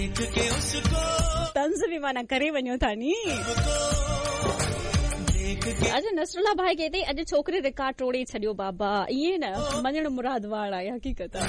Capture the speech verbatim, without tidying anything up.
तंज़ बि माना करे वञो था नी। अॼु नसरुल्ला भाई कहते अॼु छोकिरे रिकॉर्ड टोड़े छॾियो बाबा, इएं न मञण मुराद वार आहे हक़ीक़त आहे।